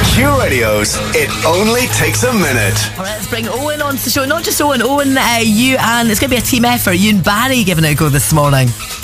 Q Radio's It Only Takes a Minute. All right, let's bring Owen onto the show. Not just Owen, you and it's going to be a team effort. You and Barry giving it a go this morning.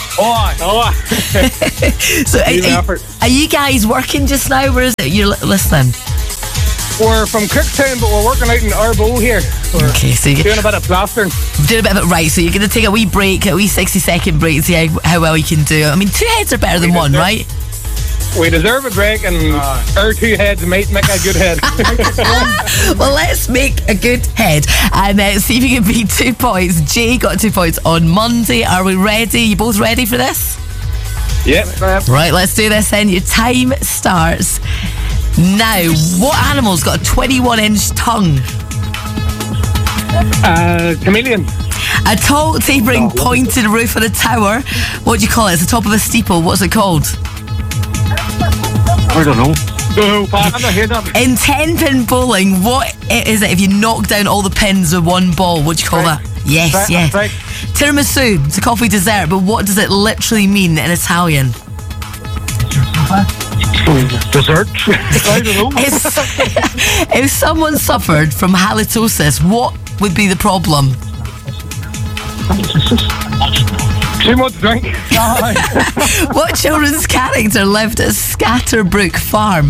So are you guys working just now? Where is it you're listening? We're from Cooktown, but we're working out in Arbo here. We're so you're doing a bit of plastering. Doing a bit of it, right. So you're going to take a wee break, a wee 60-second break, and see how well you can do it. I mean, 2 heads are better than one, right? We deserve a break, and our 2 heads might make a good head. Well, let's make a good head and see if you can beat 2 points. Jay got 2 points on Monday. Are we ready? You both ready for this? Yep. Right, let's do this then. Your time starts now. What animal's got a 21-inch tongue? Chameleon. A tall, tapering, pointed roof on a tower. What do you call it? It's the top of a steeple. What's it called? I don't know. I'm not here. In 10-pin bowling, what is it if you knock down all the pins with one ball? What do you call that? Yes. Right. Tiramisu. It's a coffee dessert, but what does it literally mean in Italian? Dessert? I don't know. If someone suffered from halitosis, what would be the problem? Too much drink. What children's character lived at Scatterbrook Farm?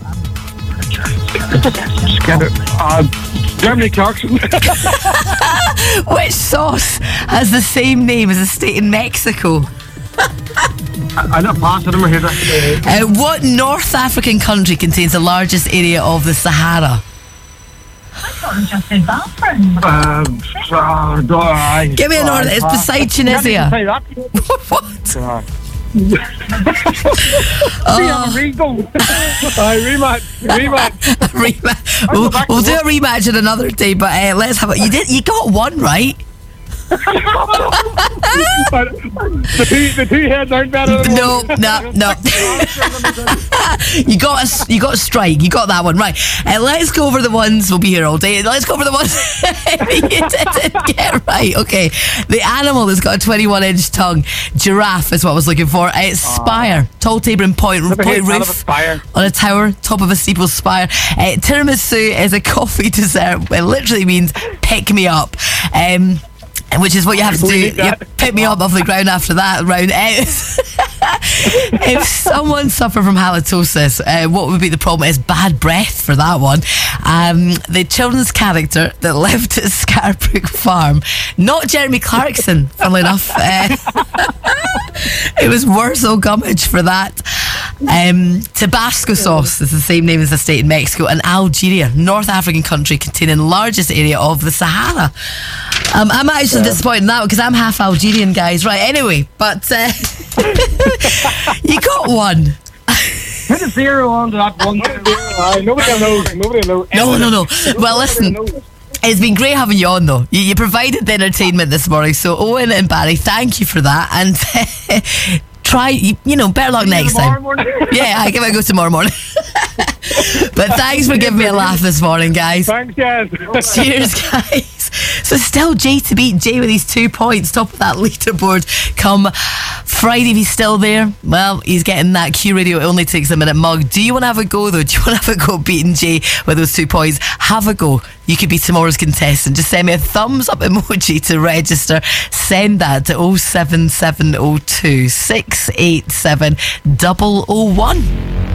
Jeremy Clarkson. Which sauce has the same name as a state in Mexico? I don't pass. I never hear that. What North African country contains the largest area of the Sahara? Just in bathroom. Give me an order. It's beside Tunisia. What? Rematch. We'll do a rematch in another day, but let's have it. You got one right. the two heads aren't better than No. You got a strike. You got that one right. Let's go over the ones. We'll be here all day. Let's go over the ones you didn't get right. Okay, the animal that's got a 21-inch tongue. Giraffe is what I was looking for. It's spire, tall, tapering point roof on a tower, top of a steeple spire. Tiramisu is a coffee dessert. It literally means pick me up. Which is what you have to do. You pick me up off the ground after that round. If someone suffered from halitosis, what would be the problem? It's bad breath for that one. The children's character that lived at Scarborough Farm, not Jeremy Clarkson, funnily enough. It was Wurzel Gummidge for that. Tabasco sauce is the same name as a state in Mexico. And Algeria, North African country containing the largest area of the Sahara. I'm actually disappointed in that because I'm half Algerian, guys. Right, anyway, but you got one. Put a 0 on that one. Nobody knows. No. Well, listen. It's been great having you on, though. You provided the entertainment this morning. So, Owen and Barry, thank you for that. And try, better luck next time. Yeah, I give it a go tomorrow morning. But thanks for giving me a laugh this morning, guys. Thanks, guys. Cheers, guys. So still Jay to beat. Jay with these 2 points, top of that leaderboard come Friday. If he's still there, well, he's getting that Q Radio It Only Takes a Minute mug. Do you want to have a go, though? Do you want to have a go beating Jay with those 2 points? Have a go. You could be tomorrow's contestant. Just send me a thumbs up emoji to register. Send that to 07702 687 001.